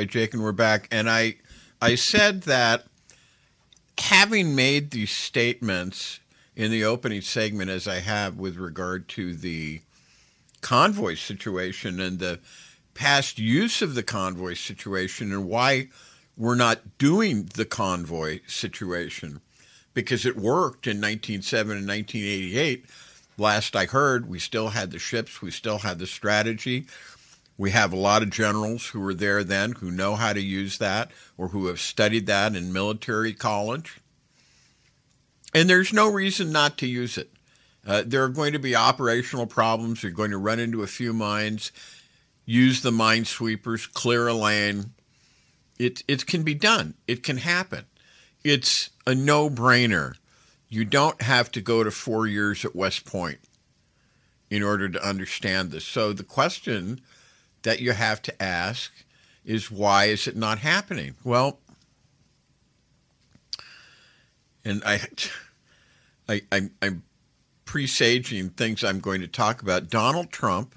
by Jake, and we're back. And I said that having made these statements in the opening segment, as I have with regard to the convoy situation and the past use of the convoy situation and why we're not doing the convoy situation, because it worked in 1907 and 1988. Last I heard, we still had the ships, we still had the strategy. We have a lot of generals who were there then who know how to use that or who have studied that in military college. And there's no reason not to use it. There are going to be operational problems. You're going to run into a few mines, use the minesweepers, clear a lane. It can be done. It can happen. It's a no-brainer. You don't have to go to 4 years at West Point in order to understand this. So the question that you have to ask is, why is it not happening? Well, and I'm presaging things I'm going to talk about. Donald Trump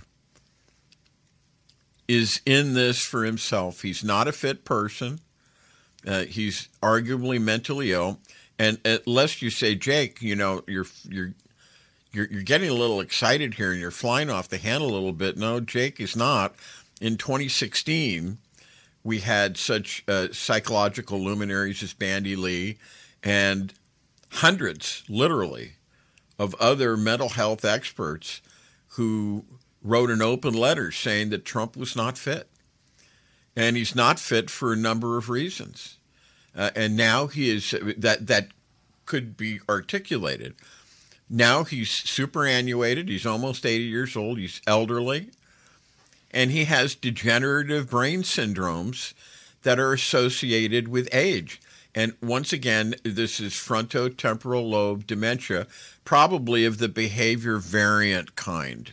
is in this for himself. He's not a fit person. He's arguably mentally ill. And lest you say, Jake, you know, you're getting a little excited here and you're flying off the handle a little bit. No, Jake is not. In 2016, we had such psychological luminaries as Bandy Lee and hundreds, literally, of other mental health experts who wrote an open letter saying that Trump was not fit. And he's not fit for a number of reasons. And now he is, that could be articulated. Now he's superannuated. He's almost 80 years old. He's elderly. And he has degenerative brain syndromes that are associated with age. And once again, this is frontotemporal lobe dementia, probably of the behavior variant kind,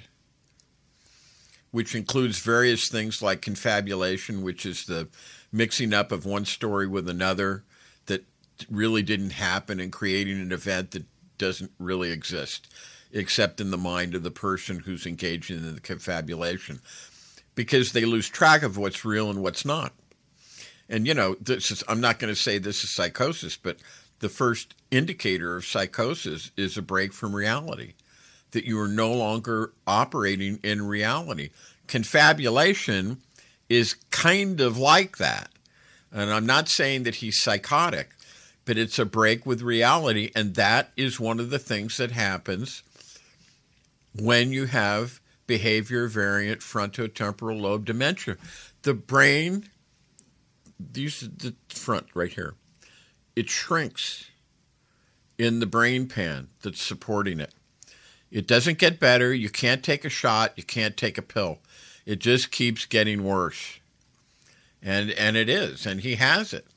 which includes various things like confabulation, which is the mixing up of one story with another that really didn't happen and creating an event that doesn't really exist, except in the mind of the person who's engaging in the confabulation, because they lose track of what's real and what's not. And, you know, I'm not going to say this is psychosis, but the first indicator of psychosis is a break from reality, that you are no longer operating in reality. Confabulation is kind of like that. And I'm not saying that he's psychotic, but it's a break with reality. And that is one of the things that happens when you have behavior variant frontotemporal lobe dementia. The brain, these are the front right here, it shrinks in the brain pan that's supporting it. It doesn't get better. You can't take a shot. You can't take a pill. It just keeps getting worse. And it is. And he has it.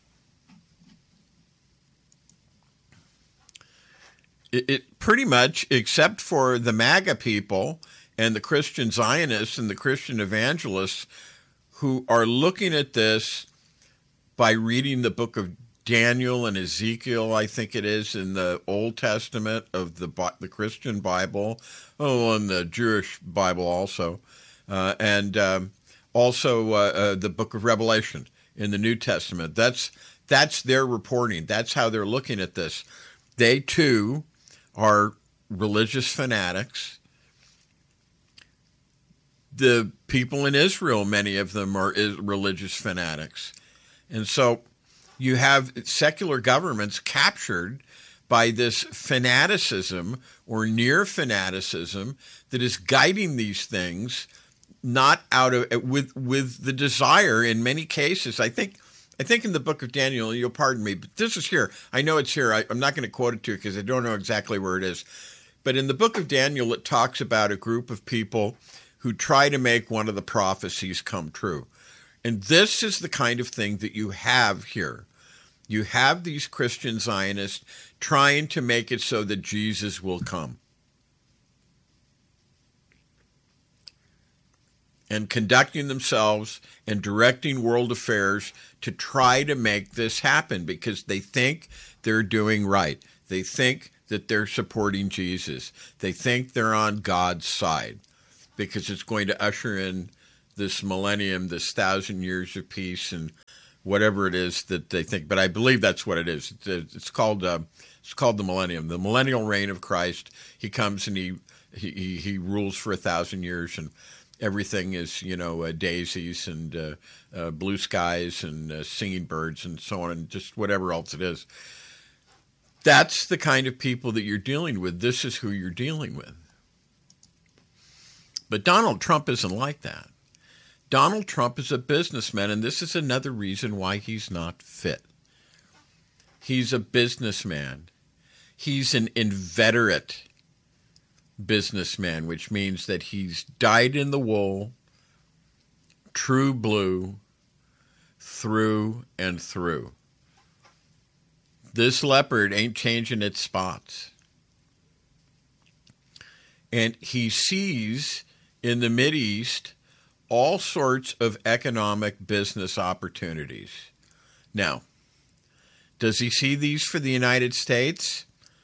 It pretty much, except for the MAGA people and the Christian Zionists and the Christian evangelists who are looking at this by reading the book of Daniel and Ezekiel, I think it is, in the Old Testament of the Christian Bible, and the Jewish Bible also, and also the book of Revelation in the New Testament. That's their reporting. That's how they're looking at this. They, too, are religious fanatics. The people in Israel, many of them are religious fanatics. And so you have secular governments captured by this fanaticism or near fanaticism that is guiding these things, not out of with the desire in many cases. I think in the book of Daniel, you'll pardon me, but this is here. I know it's here. I'm not going to quote it to you because I don't know exactly where it is. But in the book of Daniel, it talks about a group of people who try to make one of the prophecies come true. And this is the kind of thing that you have here. You have these Christian Zionists trying to make it so that Jesus will come. And conducting themselves and directing world affairs to try to make this happen because they think they're doing right. They think that they're supporting Jesus. They think they're on God's side because it's going to usher in this millennium, this 1,000 years of peace and whatever it is that they think. But I believe that's what it is. It's called the millennium, the millennial reign of Christ. He comes and he rules for 1,000 years, and everything is daisies and blue skies and singing birds and so on, and just whatever else it is. That's the kind of people that you're dealing with. This is who you're dealing with. But Donald Trump isn't like that. Donald Trump is a businessman, and this is another reason why he's not fit. He's a businessman. He's an inveterate businessman, which means that he's dyed in the wool, true blue, through and through. This leopard ain't changing its spots. And he sees in the Mideast all sorts of economic business opportunities. Now, does he see these for the United States?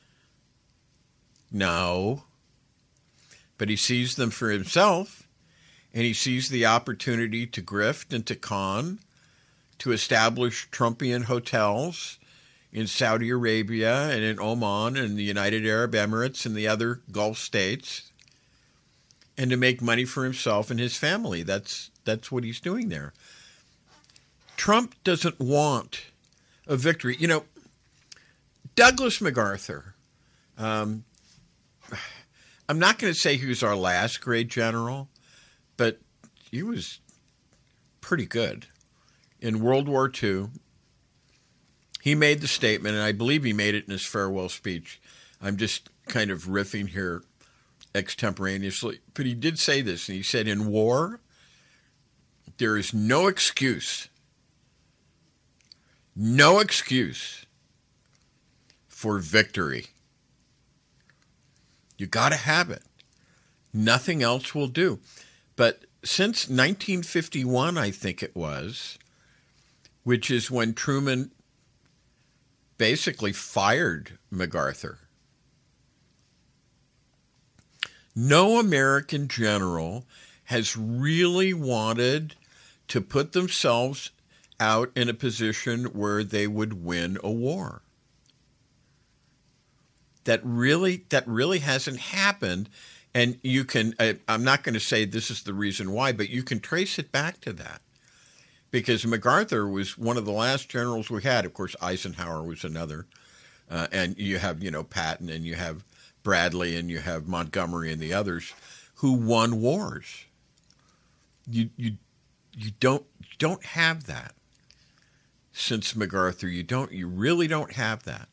No. But he sees them for himself, and he sees the opportunity to grift and to con, to establish Trumpian hotels in Saudi Arabia and in Oman and the United Arab Emirates and the other Gulf states, and to make money for himself and his family. That's what he's doing there. Trump doesn't want a victory. Douglas MacArthur, I'm not going to say he was our last great general, but he was pretty good. In World War II, he made the statement, and I believe he made it in his farewell speech. I'm just kind of riffing here extemporaneously, but he did say this, and he said, in war, there is no excuse for victory. You got to have it. Nothing else will do. But since 1951, I think it was, which is when Truman basically fired MacArthur, no American general has really wanted to put themselves out in a position where they would win a war. That really hasn't happened. And you can, I'm not going to say this is the reason why, but you can trace it back to that. Because MacArthur was one of the last generals we had. Of course, Eisenhower was another. And you have, Patton, and you have Bradley, and you have Montgomery and the others who won wars. You don't have that since MacArthur. You really don't have that.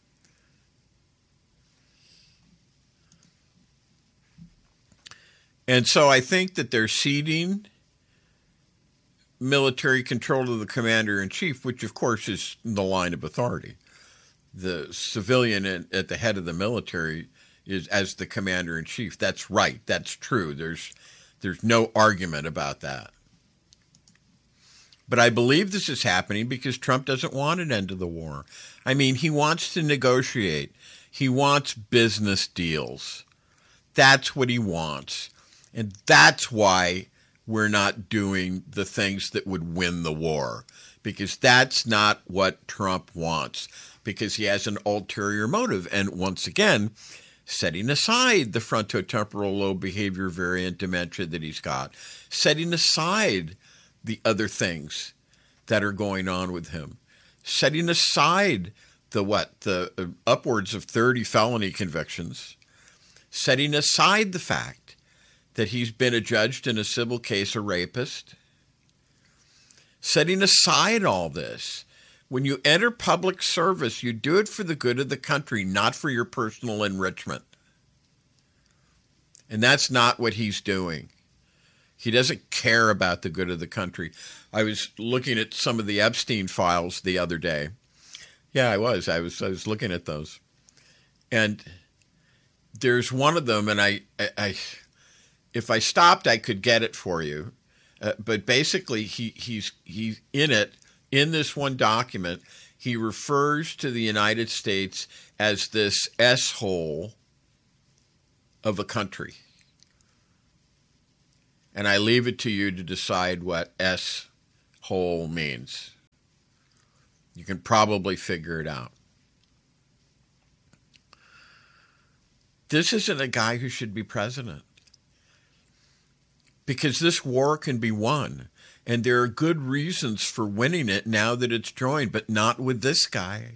And so I think that they're ceding military control of the commander-in-chief, which of course is the line of authority. The civilian at the head of the military is as the commander-in-chief. That's right. That's true. There's no argument about that. But I believe this is happening because Trump doesn't want an end to the war. I mean, he wants to negotiate. He wants business deals. That's what he wants. And that's why we're not doing the things that would win the war, because that's not what Trump wants, because he has an ulterior motive. And once again, setting aside the frontotemporal lobe behavior variant dementia that he's got, setting aside the other things that are going on with him, setting aside the upwards of 30 felony convictions, setting aside the fact that he's been adjudged in a civil case a rapist, setting aside all this, when you enter public service, you do it for the good of the country, not for your personal enrichment. And that's not what he's doing. He doesn't care about the good of the country. I was looking at some of the Epstein files the other day. Yeah, I was looking at those. And there's one of them, and I if I stopped, I could get it for you. But basically, he's in it, in this one document, he refers to the United States as this S-hole of a country. And I leave it to you to decide what S-hole means. You can probably figure it out. This isn't a guy who should be president, because this war can be won, and there are good reasons for winning it now that it's joined, but not with this guy.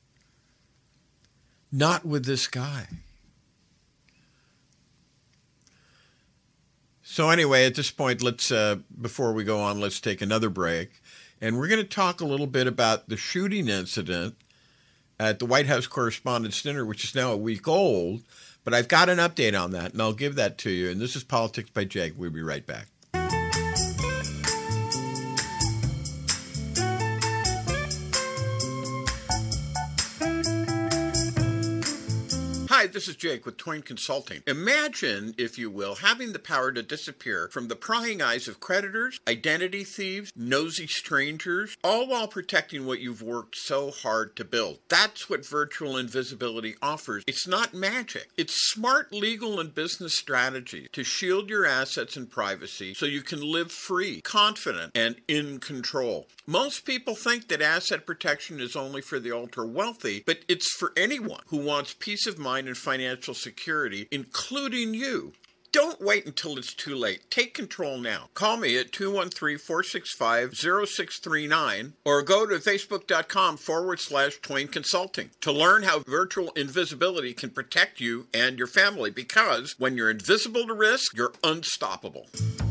Not with this guy. So anyway, at this point, let's before we go on, let's take another break. And we're going to talk a little bit about the shooting incident at the White House Correspondents' Dinner, which is now a week old. But I've got an update on that, and I'll give that to you. And this is Politics by Jake. We'll be right back. Hi, this is Jake with Twain Consulting. Imagine, if you will, having the power to disappear from the prying eyes of creditors, identity thieves, nosy strangers, all while protecting what you've worked so hard to build. That's what virtual invisibility offers. It's not magic. It's smart legal and business strategy to shield your assets and privacy so you can live free, confident, and in control. Most people think that asset protection is only for the ultra-wealthy, but it's for anyone who wants peace of mind and financial security, including you. Don't wait until it's too late. Take control now. Call me at 213-465-0639 or go to facebook.com/Twain Consulting to learn how virtual invisibility can protect you and your family, because when you're invisible to risk, you're unstoppable.